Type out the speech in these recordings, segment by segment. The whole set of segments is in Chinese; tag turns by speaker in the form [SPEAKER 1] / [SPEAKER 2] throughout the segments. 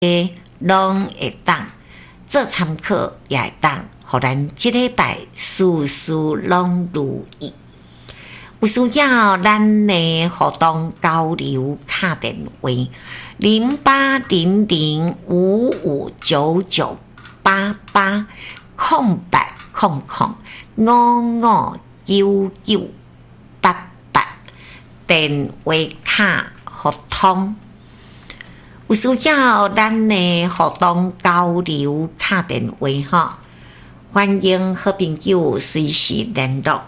[SPEAKER 1] 拢会当做参考，也会当，互咱即礼拜事事拢如意。有需要咱的互动交流卡电话0800559988空白00559988电话卡互通。有需要咱的互动交流卡电话吼，欢迎好朋友随时联络。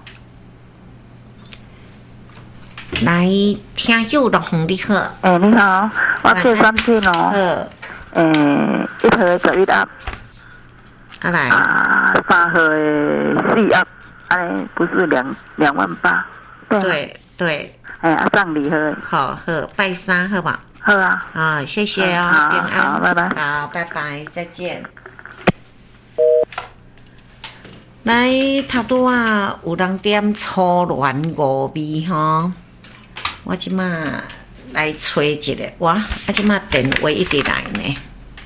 [SPEAKER 1] 来，听友陆红你好。
[SPEAKER 2] 你好，我做三件
[SPEAKER 1] 哦。
[SPEAKER 2] 1号的11盒。
[SPEAKER 1] 来。
[SPEAKER 2] 3号的4盒，不是28000。
[SPEAKER 1] 对。
[SPEAKER 2] 送2盒。
[SPEAKER 1] 好，拜三好吧。
[SPEAKER 2] 好啊。
[SPEAKER 1] 好，谢谢哦，平安。
[SPEAKER 2] 好，拜拜。
[SPEAKER 1] 好，拜拜，再见。来，头拄啊，有人点初恋5味吼。我即马来找一个，即马电话一直来呢。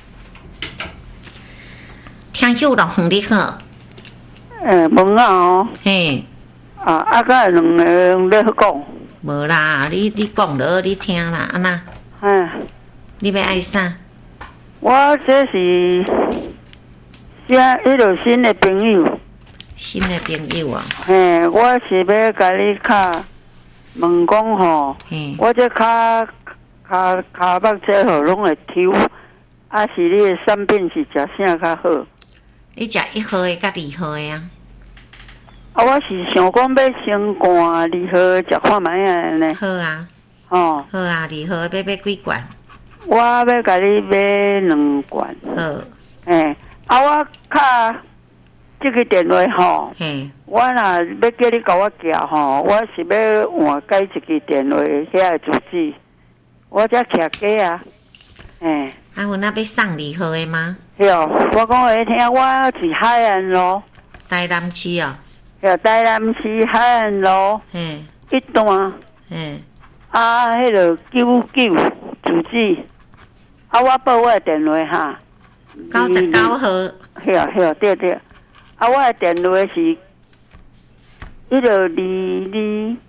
[SPEAKER 1] 听友陆红你好。
[SPEAKER 2] 问哦。
[SPEAKER 1] 嘿。
[SPEAKER 2] 甲2个咧讲。
[SPEAKER 1] 无啦，你讲落，你听啦，安那？你要爱啥？
[SPEAKER 2] 我这是迄个新的朋友。
[SPEAKER 1] 新的朋友啊。
[SPEAKER 2] 我是要甲你问讲吼，我这骹目这号拢会抽，是你的产品是食啥较好？
[SPEAKER 1] 你食1号的甲2号的啊？
[SPEAKER 2] 我是想讲要先灌2号食看卖啊呢。
[SPEAKER 1] 好啊。
[SPEAKER 2] 好
[SPEAKER 1] 啊，2号要几罐？
[SPEAKER 2] 我要甲你买2罐。
[SPEAKER 1] 好。
[SPEAKER 2] 我卡这个电话吼。我若要叫你甲我寄吼，我是要换改一个电话遐个主旨，我才徛假啊。
[SPEAKER 1] 我那要送2号的吗？
[SPEAKER 2] 对，我讲给你听，我是海岸路。
[SPEAKER 1] 台南市哦。
[SPEAKER 2] 台南市海岸路。一段。迄个99主旨。我报我的电话哈。
[SPEAKER 1] 99号。
[SPEAKER 2] 对。我的电话是。迄个2299。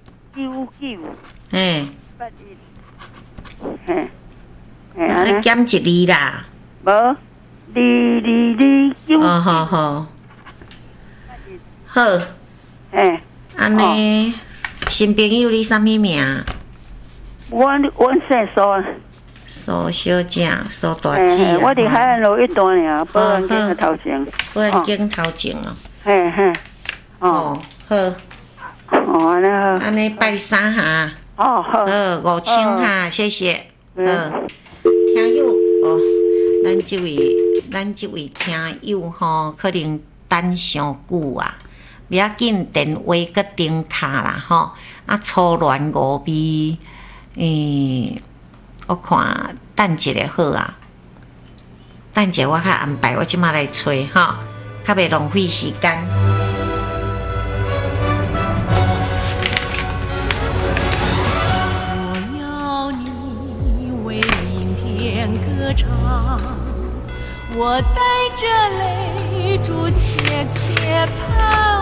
[SPEAKER 1] 你减1字啦。
[SPEAKER 2] 无2229。
[SPEAKER 1] 好。安尼，新朋友你啥物名？
[SPEAKER 2] 我姓苏。
[SPEAKER 1] 苏小姐，苏大姐。
[SPEAKER 2] 我伫海岸路一段尔，保安警的头前。
[SPEAKER 1] 保安警头前哦。好。
[SPEAKER 2] 安尼好。
[SPEAKER 1] 安尼拜三哈。
[SPEAKER 2] 好。
[SPEAKER 1] 5000哈，谢谢。听友咱这位听友吼，可能等上久啊，不要紧，电话搁顶卡啦吼。初恋5味，我看等一下好啊，等一下我较安排，我即马来找吼，较袂浪费时间。
[SPEAKER 3] 歌唱，我带着泪珠切切盼。